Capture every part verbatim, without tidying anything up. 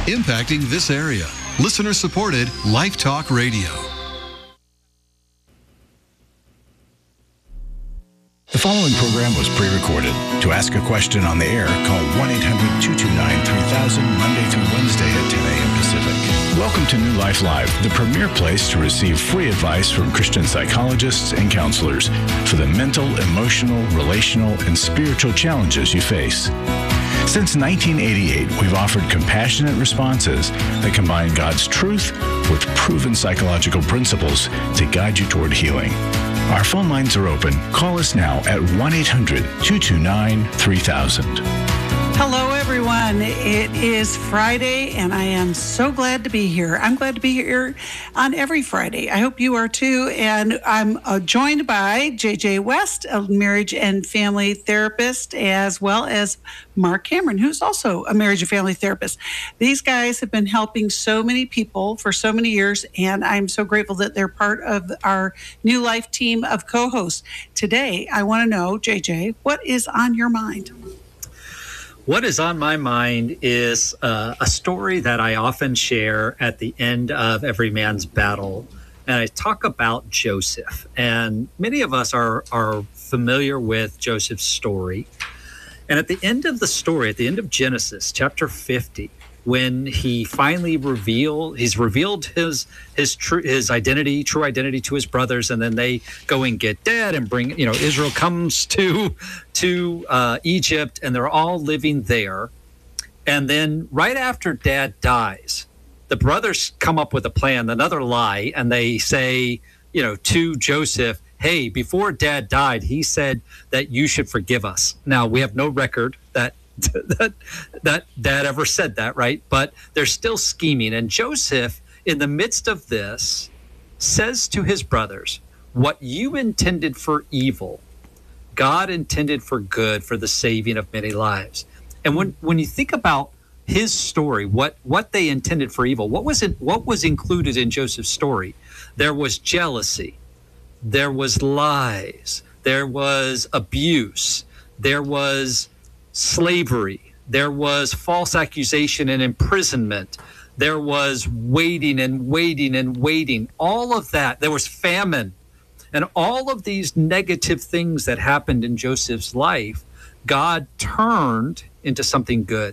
impacting this area. Listener-supported Life Talk Radio. The following program was pre-recorded. To ask a question on the air, call one eight hundred two two nine three thousand Monday through Wednesday at ten a.m. Pacific. Welcome to New Life Live, the premier place to receive free advice from Christian psychologists and counselors for the mental, emotional, relational, and spiritual challenges you face. Since nineteen eighty-eight, we've offered compassionate responses that combine God's truth with proven psychological principles to guide you toward healing. Our phone lines are open. Call us now at one eight hundred two two nine three thousand. Hello, everyone. It is Friday, and I am so glad to be here. I'm glad to be here on every Friday. I hope you are too. And I'm uh, joined by J J West, a marriage and family therapist, as well as Mark Cameron, who's also a marriage and family therapist. These guys have been helping so many people for so many years, and I'm so grateful that they're part of our New Life team of co-hosts. Today, I want to know, J J, what is on your mind? What is on my mind is uh, a story that I often share at the end of Every Man's Battle. And I talk about Joseph. And many of us are, are familiar with Joseph's story. And at the end of the story, at the end of Genesis, chapter fifty, when he finally revealed, he's revealed his his true his identity, true identity to his brothers, and then they go and get Dad and bring, you know, Israel comes to to uh, Egypt, and they're all living there. And then right after Dad dies, the brothers come up with a plan, another lie, and they say, you know, to Joseph, hey, before Dad died, he said that you should forgive us. Now, we have no record that that that Dad ever said that, right? But they're still scheming. And Joseph, in the midst of this, says to his brothers, what you intended for evil, God intended for good, for the saving of many lives. And when, when you think about his story, what, what they intended for evil, what was it, what was included in Joseph's story? There was jealousy, there was lies, there was abuse, there was slavery, there was false accusation and imprisonment, there was waiting and waiting and waiting, all of that. There was famine, and all of these negative things that happened in Joseph's life, God turned into something good.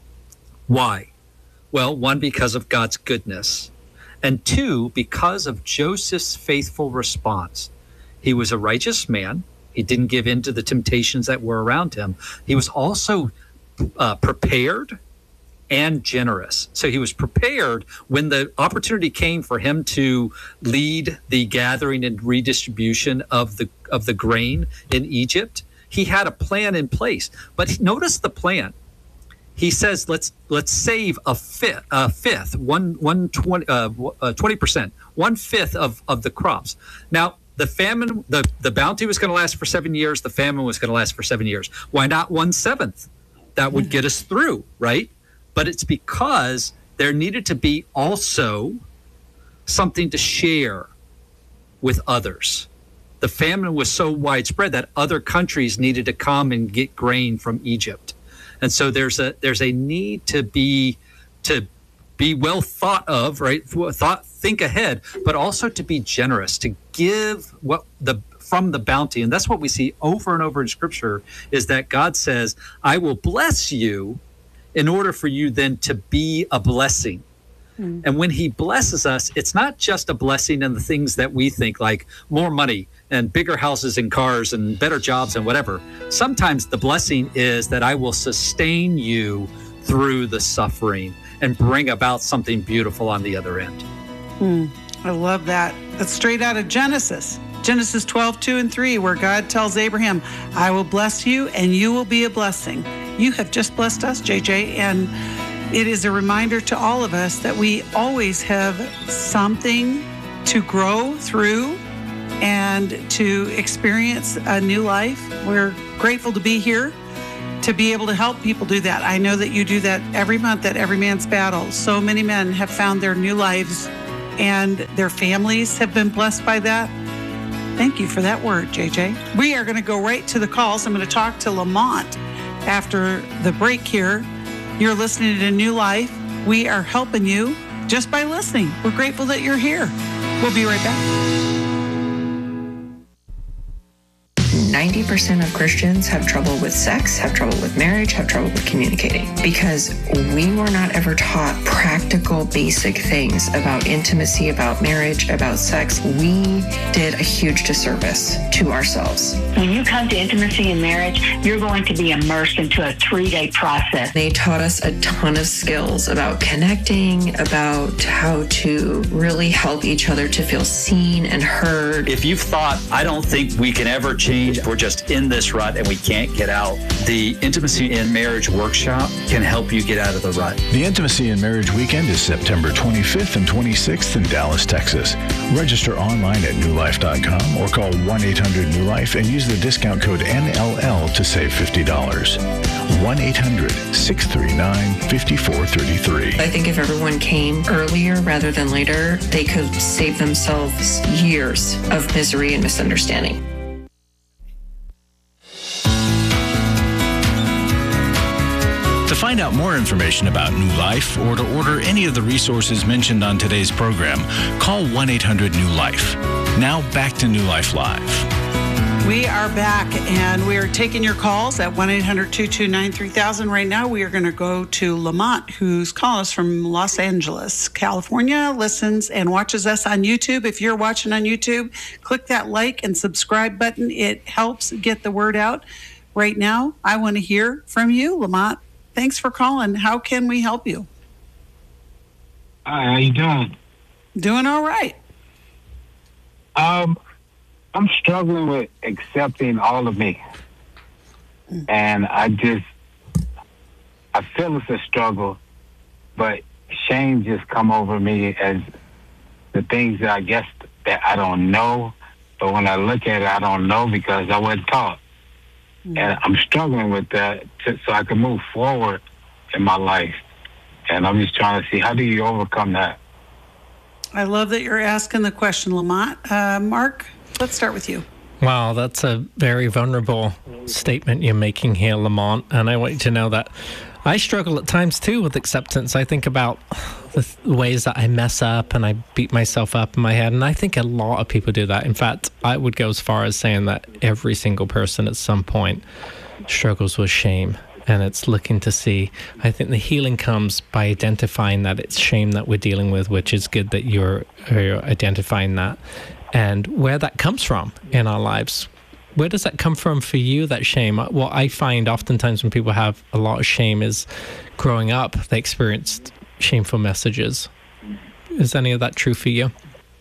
Why? Well, one, because of God's goodness, and two, because of Joseph's faithful response. He was a righteous man. He didn't give in to the temptations that were around him. He was also uh, prepared and generous. So he was prepared when the opportunity came for him to lead the gathering and redistribution of the of the grain in Egypt. He had a plan in place. But notice the plan. He says, let's let's save a fifth, a fifth, one one twenty uh, twenty percent, one fifth of of the crops. Now, the famine, the, the bounty was going to last for seven years. The famine was going to last for seven years. Why not one seventh? That would get us through, right? But it's because there needed to be also something to share with others. The famine was so widespread that other countries needed to come and get grain from Egypt. And so there's a there's a need to be to be well thought of, right? Thought, think ahead, but also to be generous, to give what the from the bounty. And that's what we see over and over in Scripture, is that God says, I will bless you in order for you then to be a blessing. Mm. And when he blesses us, it's not just a blessing in the things that we think, like more money and bigger houses and cars and better jobs and whatever. Sometimes the blessing is that I will sustain you through the suffering and bring about something beautiful on the other end. Mm, I love that. That's straight out of Genesis. Genesis twelve, two and three, where God tells Abraham, I will bless you and you will be a blessing. You have just blessed us, J J, and it is a reminder to all of us that we always have something to grow through and to experience a new life. We're grateful to be here, to be able to help people do that. I know that you do that every month at Every Man's Battle. So many men have found their new lives and their families have been blessed by that. Thank you for that word, J J. We are going to go right to the calls. I'm going to talk to Lamont after the break here. You're listening to New Life We are helping you just by listening. We're grateful that you're here. We'll be right back. ninety percent of Christians have trouble with sex, have trouble with marriage, have trouble with communicating because we were not ever taught practical, basic things about intimacy, about marriage, about sex. We did a huge disservice to ourselves. When you come to intimacy and marriage, you're going to be immersed into a three-day process. They taught us a ton of skills about connecting, about how to really help each other to feel seen and heard. If you've thought, I don't think we can ever change, we're just in this rut and we can't get out, the Intimacy in Marriage Workshop can help you get out of the rut. The Intimacy in Marriage Weekend is September twenty-fifth and twenty-sixth in Dallas, Texas. Register online at new life dot com or call one eight hundred new life and use the discount code N L L to save fifty dollars. one eight hundred six three nine five four three three. I think if everyone came earlier rather than later, they could save themselves years of misery and misunderstanding. To find out more information about New Life or to order any of the resources mentioned on today's program, call one eight hundred new life. Now back to New Life Live. We are back, and we are taking your calls at one eight hundred two two nine three thousand. Right now, we are going to go to Lamont, who's calling us from Los Angeles, California, listens and watches us on YouTube. If you're watching on YouTube, click that like and subscribe button. It helps get the word out. Right now, I want to hear from you, Lamont. Thanks for calling. How can we help you? Hi, how you doing? Doing all right. Um, I'm struggling with accepting all of me. And I just, I feel it's a struggle, but shame just come over me as the things that I guess that I don't know. But when I look at it, I don't know because I wasn't taught. Mm-hmm. And I'm struggling with that to, so I can move forward in my life. And I'm just trying to see, how do you overcome that? I love that you're asking the question, Lamont. Uh, Mark, let's start with you. Wow, that's a very vulnerable statement you're making here, Lamont. And I want you to know that I struggle at times too with acceptance. I think about the th- ways that I mess up and I beat myself up in my head. And I think a lot of people do that. In fact, I would go as far as saying that every single person at some point struggles with shame. And it's looking to see, I think the healing comes by identifying that it's shame that we're dealing with, which is good that you're, you're identifying that. And where that comes from in our lives. Where does that come from for you, that shame? What I find oftentimes when people have a lot of shame is growing up, they experienced shameful messages. Is any of that true for you?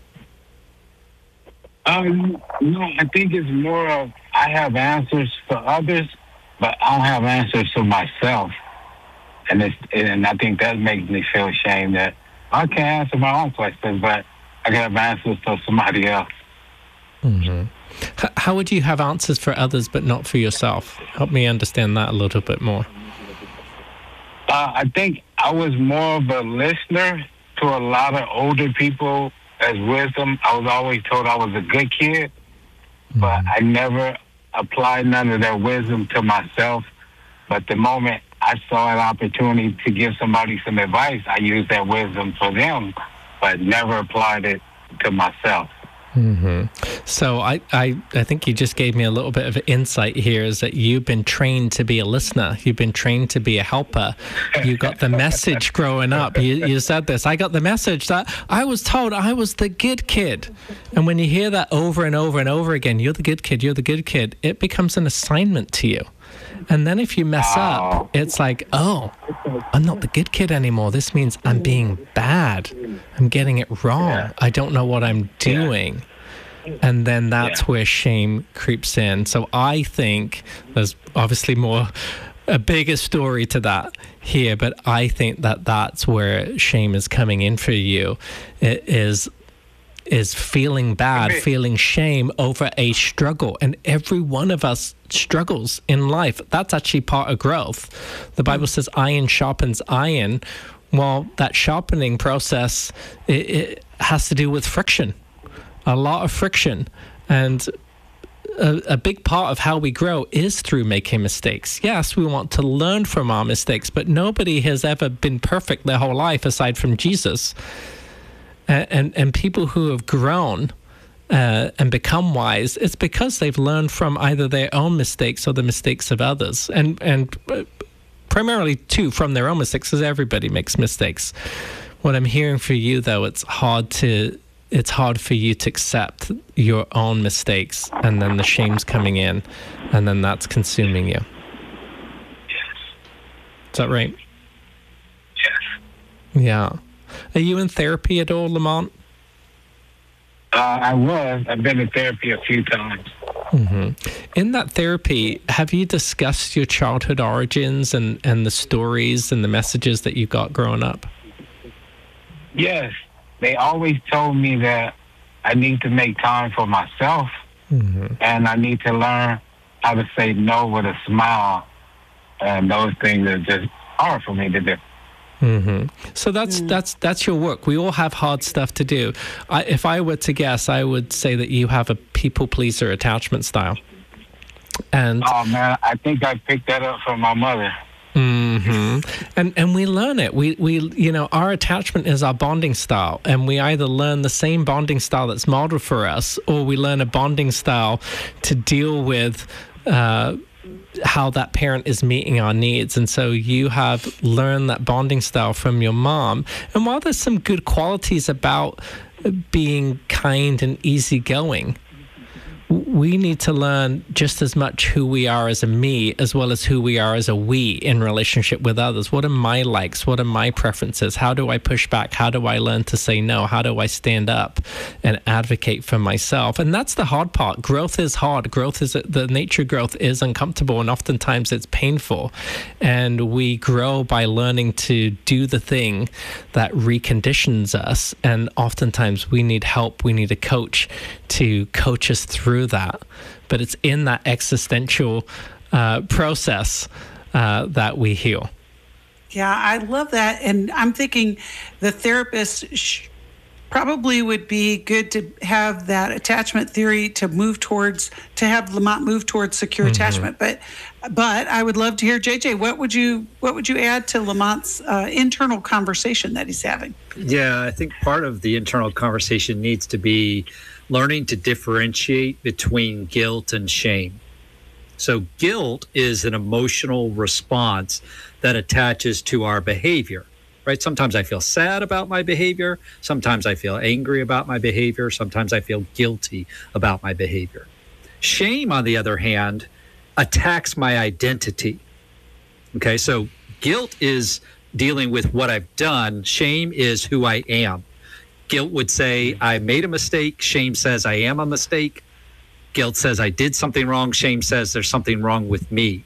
Um, no, I think it's more of I have answers for others, but I don't have answers for myself. And it's, and I think that makes me feel ashamed that I can't answer my own questions, but I can have answers for somebody else. Mm-hmm. How would you have answers for others but not for yourself? Help me understand that a little bit more. Uh, I think I was more of a listener to a lot of older people as wisdom. I was always told I was a good kid, mm-hmm. but I never applied none of their wisdom to myself. But the moment I saw an opportunity to give somebody some advice, I used that wisdom for them, but never applied it to myself. Mm-hmm. So I, I, I think you just gave me a little bit of insight here, is that you've been trained to be a listener. You've been trained to be a helper. You got the message growing up. You, you said this. I got the message that I was told I was the good kid. And when you hear that over and over and over again, you're the good kid, you're the good kid, it becomes an assignment to you. And then if you mess up, it's like, oh, I'm not the good kid anymore. This means I'm being bad. I'm getting it wrong. Yeah. I don't know what I'm doing. Yeah. And then that's yeah. where shame creeps in. So I think there's obviously more, a bigger story to that here, but I think that that's where shame is coming in for you. It is is feeling bad, feeling shame over a struggle. And every one of us struggles in life. That's actually part of growth. The Bible says iron sharpens iron. Well, that sharpening process, it, it has to do with friction, a lot of friction. And a, a big part of how we grow is through making mistakes. Yes, we want to learn from our mistakes, but nobody has ever been perfect their whole life aside from Jesus. And, and, and people who have grown uh, and become wise, it's because they've learned from either their own mistakes or the mistakes of others. And, and primarily, too, from their own mistakes, because everybody makes mistakes. What I'm hearing for you, though, it's hard to it's hard for you to accept your own mistakes, and then the shame's coming in, and then that's consuming you. Yes. Is that right? Yes. Yeah. Are you in therapy at all, Lamont? Uh, I was. I've been in therapy a few times. Mm-hmm. In that therapy, have you discussed your childhood origins and, and the stories and the messages that you got growing up? Yes. They always told me that I need to make time for myself, mm-hmm. and I need to learn how to say no with a smile. And those things are just hard for me to do. Mm-hmm. So that's mm. that's that's your work. We all have hard stuff to do. I, if I were to guess, I would say that you have a people pleaser attachment style. And oh man, I think I picked that up from my mother. Mm-hmm. And and we learn it. We we you know, our attachment is our bonding style, and we either learn the same bonding style that's modeled for us, or we learn a bonding style to deal with uh, how that parent is meeting our needs. And so you have learned that bonding style from your mom. And while there's some good qualities about being kind and easygoing, we need to learn just as much who we are as a me as well as who we are as a we in relationship with others. What are my likes? What are my preferences? How do I push back? How do I learn to say no? How do I stand up and advocate for myself? And that's the hard part. Growth is hard. Growth is, the nature of growth is uncomfortable, and oftentimes it's painful. And we grow by learning to do the thing that reconditions us. And oftentimes we need help. We need a coach to coach us through that. But it's in that existential uh, process uh, that we heal. Yeah, I love that. And I'm thinking the therapist sh- probably would be good to have that attachment theory to move towards, to have Lamont move towards secure mm-hmm. attachment. But but I would love to hear, J J, what would you what would you add to Lamont's uh, internal conversation that he's having? Yeah, I think part of the internal conversation needs to be learning to differentiate between guilt and shame. So guilt is an emotional response that attaches to our behavior, right? Sometimes I feel sad about my behavior. Sometimes I feel angry about my behavior. Sometimes I feel guilty about my behavior. Shame, on the other hand, attacks my identity. Okay, so guilt is dealing with what I've done. Shame is who I am. Guilt would say, I made a mistake. Shame says, I am a mistake. Guilt says, I did something wrong. Shame says, there's something wrong with me.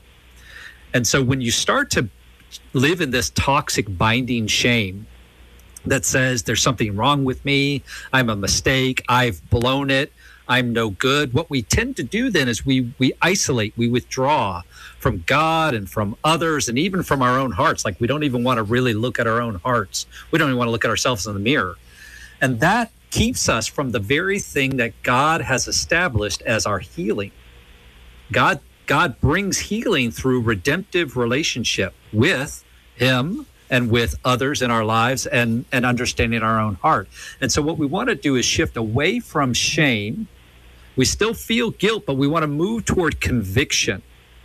And so when you start to live in this toxic binding shame that says, there's something wrong with me, I'm a mistake, I've blown it, I'm no good, what we tend to do then is we we isolate, we withdraw from God and from others and even from our own hearts. Like we don't even want to really look at our own hearts. We don't even want to look at ourselves in the mirror. And that keeps us from the very thing that God has established as our healing. God, God brings healing through redemptive relationship with Him and with others in our lives and, and understanding our own heart. And so what we want to do is shift away from shame. We still feel guilt, but we want to move toward conviction.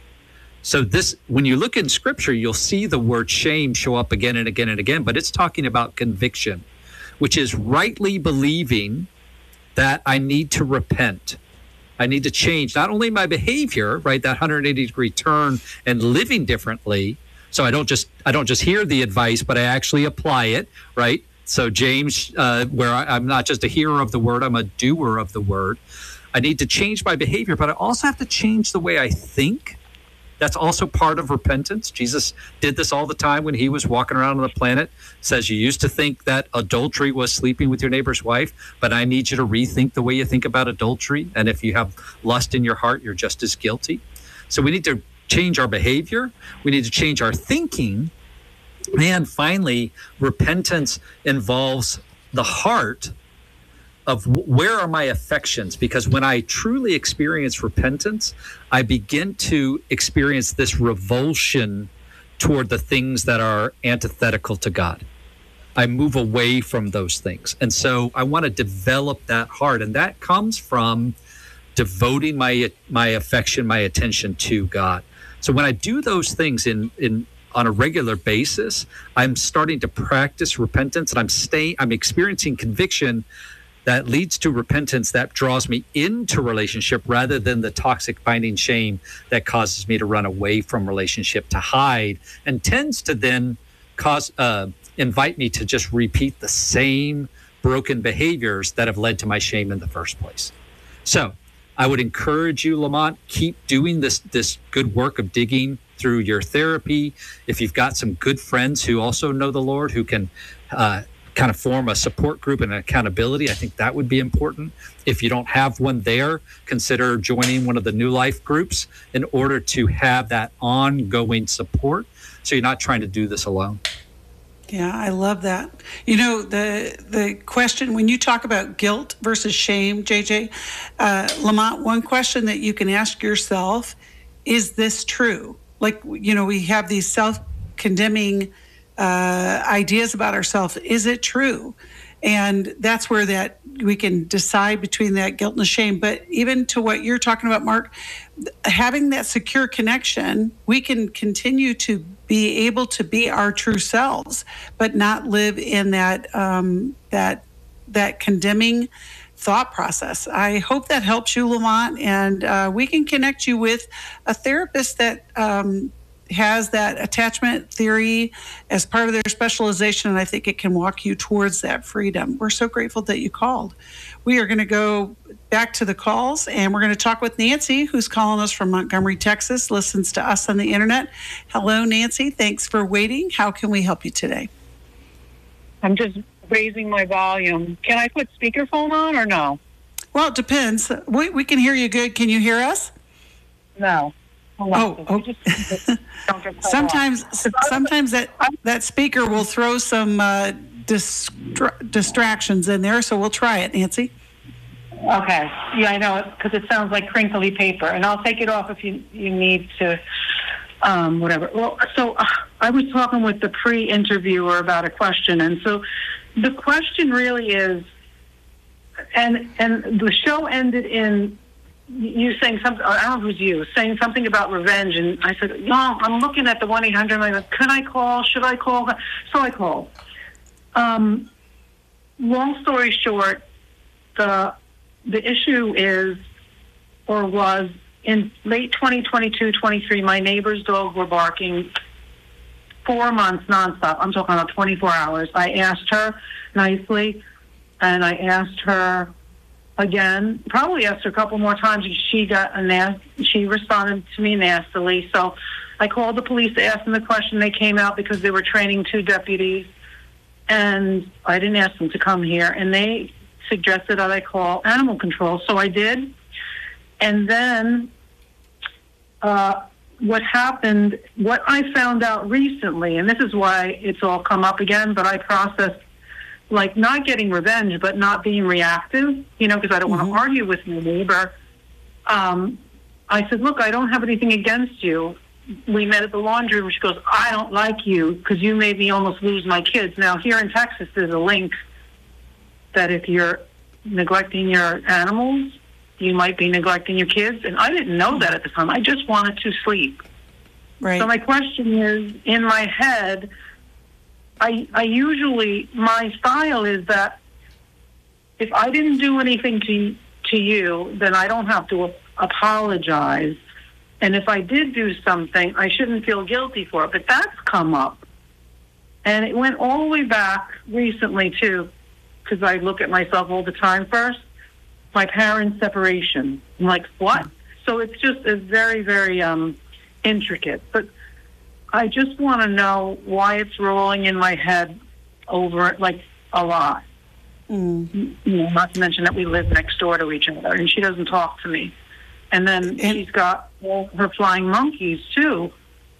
So this, when you look in Scripture, you'll see the word shame show up again and again and again, but it's talking about conviction, which is rightly believing that I need to repent. I need to change not only my behavior, right, that one hundred eighty degree turn and living differently. So I don't just I don't just hear the advice, but I actually apply it, right? So James, uh, where I, I'm not just a hearer of the word, I'm a doer of the word. I need to change my behavior, but I also have to change the way I think. That's also part of repentance. Jesus did this all the time when he was walking around on the planet. Says you used to think that adultery was sleeping with your neighbor's wife, but I need you to rethink the way you think about adultery. And if you have lust in your heart, you're just as guilty. So we need to change our behavior. We need to change our thinking. And finally, repentance involves the heart of where are my affections? Because when I truly experience repentance, I begin to experience this revulsion toward the things that are antithetical to God. I move away from those things. And so I want to develop that heart. And that comes from devoting my my affection, my attention to God. So when I do those things in in on a regular basis, I'm starting to practice repentance, and I'm staying I'm experiencing conviction that leads to repentance that draws me into relationship rather than the toxic binding shame that causes me to run away from relationship, to hide, and tends to then cause uh, invite me to just repeat the same broken behaviors that have led to my shame in the first place. So I would encourage you, Lamont, keep doing this this good work of digging through your therapy. If you've got some good friends who also know the Lord, who can uh, kind of form a support group and accountability, I think that would be important. If you don't have one there, consider joining one of the New Life groups in order to have that ongoing support, so you're not trying to do this alone. Yeah, I love that. You know, the the question, when you talk about guilt versus shame, J J, uh, Lamont, one question that you can ask yourself, is this true? Like, you know, we have these self-condemning uh, ideas about ourselves. Is it true? And that's where that we can decide between that guilt and the shame. But even to what you're talking about, Mark, having that secure connection, we can continue to be able to be our true selves, but not live in that um, that that condemning thought process. I hope that helps you, Lamont, and uh, we can connect you with a therapist that um, has that attachment theory as part of their specialization, and I think it can walk you towards that freedom. We're so grateful that you called. We are going to go back to the calls, and we're going to talk with Nancy, who's calling us from Montgomery, Texas, listens to us on the internet. Hello, Nancy. Thanks for waiting. How can we help you today? I'm just raising my volume. Can I put speakerphone on or no? Well, it depends. We, we can hear you good. Can you hear us? No. Oh, oh. Just, sometimes sometimes that, that speaker will throw some uh, distra- distractions in there, so we'll try it, Nancy. Okay. Yeah, I know it, because it sounds like crinkly paper, and I'll take it off if you, you need to, um, whatever. Well, so uh, I was talking with the pre-interviewer about a question, and so the question really is, and and the show ended in you saying something, I don't know if it was you, saying something about revenge, and I said, no, I'm looking at the one eight hundred, and I went, can I call? Should I call? So I called. Um, long story short, the the issue is, or was, in late twenty twenty-two, twenty-three, my neighbor's dog were barking four months nonstop. I'm talking about twenty-four hours. I asked her nicely, and I asked her again, probably asked her a couple more times, and she got a nas- she responded to me nastily. So I called the police to ask them the question. They came out because they were training two deputies, and I didn't ask them to come here, and they suggested that I call animal control. So I did. And then uh, what happened, what I found out recently, and this is why it's all come up again, but I processed like not getting revenge, but not being reactive, you know, because I don't mm-hmm. want to argue with my neighbor. Um, I said, look, I don't have anything against you. We met at the laundry room. She goes, I don't like you because you made me almost lose my kids. Now, here in Texas, there's a link that if you're neglecting your animals, you might be neglecting your kids. And I didn't know that at the time. I just wanted to sleep. Right. So my question is, in my head, I, I usually, my style is that if I didn't do anything to to you, then I don't have to apologize. And if I did do something, I shouldn't feel guilty for it. But that's come up. And it went all the way back recently, too, because I look at myself all the time first. My parents' separation. I'm like, what? So it's just it's very, very um, intricate. But I just want to know why it's rolling in my head over, like, a lot. Mm. You know, not to mention that we live next door to each other, and she doesn't talk to me. And then and, she's got all her flying monkeys, too,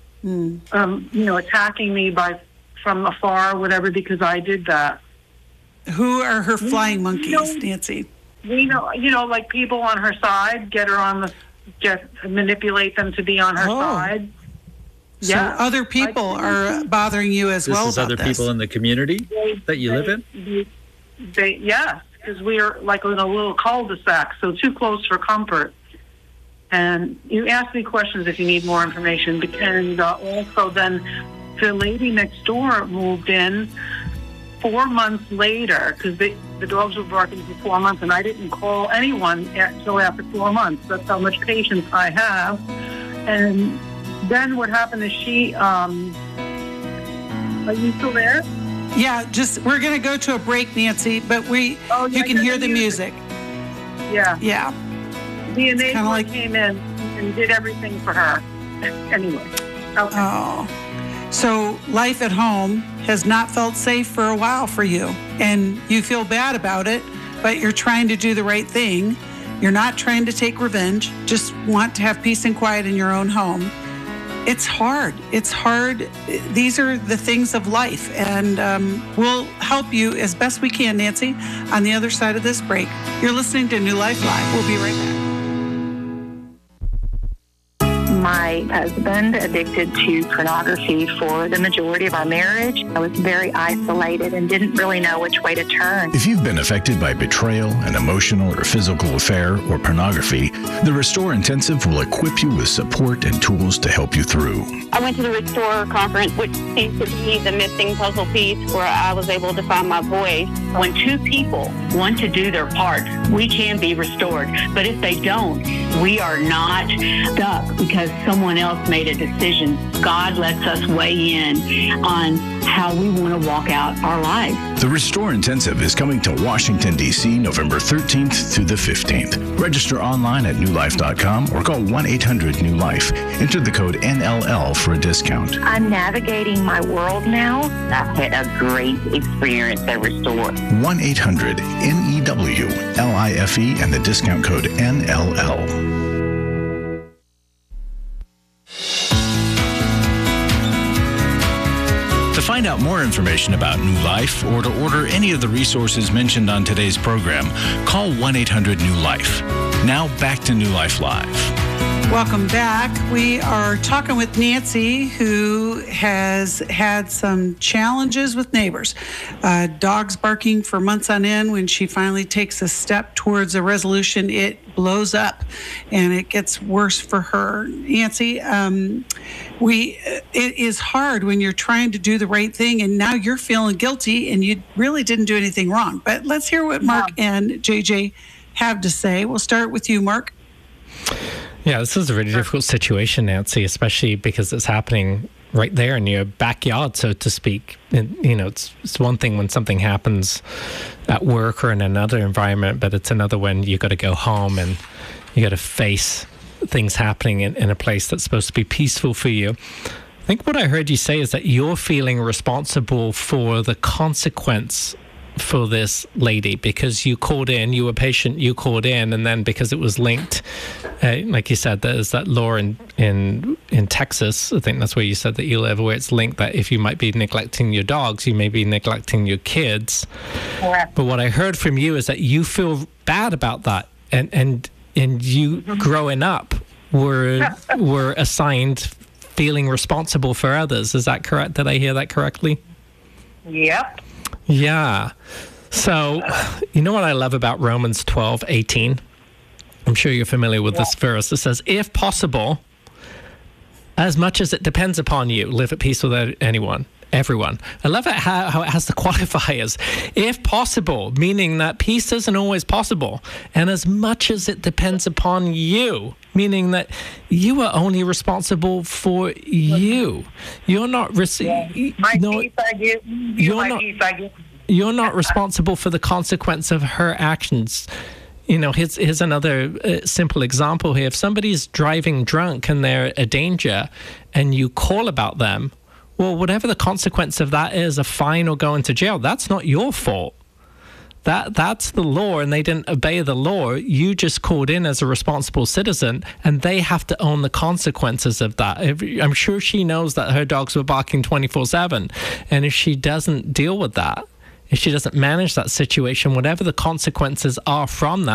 mm. um, you know, attacking me by from afar or whatever because I did that. Who are her flying We monkeys, know- Nancy? We know, you know, like people on her side, get her on the, just manipulate them to be on her Oh. side. So Yeah. other people are bothering you as This well is about other this. people in the community that you live in? They, they, yes, because we are like in a little cul-de-sac, so too close for comfort. And you ask me questions if you need more information. And uh, also then the lady next door moved in four months later because the dogs were barking for four months, and I didn't call anyone until after four months. That's how much patience I have. And then what happened is she, um, are you still there? Yeah, just we're going to go to a break, Nancy, but we Oh, yeah, you can I hear heard the the music. Yeah. Yeah. The enabler kinda like- came in and did everything for her. Anyway. Okay. Oh. So life at home has not felt safe for a while for you, and you feel bad about it, but you're trying to do the right thing. You're not trying to take revenge, just want to have peace and quiet in your own home. It's hard. It's hard. These are the things of life, and um, we'll help you as best we can, Nancy, on the other side of this break. You're listening to New Life Live. We'll be right back. My husband addicted to pornography for the majority of our marriage. I was very isolated and didn't really know which way to turn. If you've been affected by betrayal, an emotional or physical affair, or pornography, the Restore Intensive will equip you with support and tools to help you through. I went to the Restore conference, which seems to be the missing puzzle piece where I was able to find my voice. When two people want to do their part, we can be restored. But if they don't, we are not stuck because someone else made a decision. God lets us weigh in on how we want to walk out our lives. The Restore Intensive is coming to Washington, D C November thirteenth through the fifteenth. Register online at new life dot com or call one eight hundred new life. Enter the code N L L for a discount. I'm navigating my world now. I've had a great experience at Restore. one eight hundred N E W L I F E and the discount code N L L. To find out more information about New Life or to order any of the resources mentioned on today's program, call one eight hundred new life. Now back to New Life Live. Welcome back. We are talking with Nancy, who has had some challenges with neighbors. Uh, dogs barking for months on end. When she finally takes a step towards a resolution, it blows up, and it gets worse for her. Nancy, um, we it is hard when you're trying to do the right thing, and now you're feeling guilty, and you really didn't do anything wrong. But let's hear what Mark and J J have to say. We'll start with you, Mark. Yeah, this is a really difficult situation, Nancy, especially because it's happening right there in your backyard, so to speak. And, you know, it's it's one thing when something happens at work or in another environment, but it's another when you got to go home and you got to face things happening in, in a place that's supposed to be peaceful for you. I think what I heard you say is that you're feeling responsible for the consequence for this lady because you called in, you were patient, you called in, and then because it was linked, uh, like you said, there's that law in, in in Texas, I think that's where you said that you live, where it's linked that if you might be neglecting your dogs, you may be neglecting your kids. Correct. But what I heard from you is that you feel bad about that, and and and you Mm-hmm. growing up were were assigned feeling responsible for others. Is that correct? Did I hear that correctly? Yep. Yeah. So, you know what I love about Romans twelve eighteen? I'm sure you're familiar with this verse. It says, if possible, as much as it depends upon you, live at peace with anyone, everyone. I love it how, how it has the qualifiers. If possible, meaning that peace isn't always possible. And as much as it depends upon you, meaning that you are only responsible for you. You're not... Rec- Yeah. My no, peace I give. You you're my not- peace I give. You're not responsible for the consequence of her actions. You know, here's, here's another uh, simple example here. If somebody's driving drunk and they're a danger and you call about them, well, whatever the consequence of that is, a fine or going to jail, that's not your fault. That That's the law, and they didn't obey the law. You just called in as a responsible citizen, and they have to own the consequences of that. If, I'm sure she knows that her dogs were barking twenty-four seven, and if she doesn't deal with that, if she doesn't manage that situation, whatever the consequences are from that,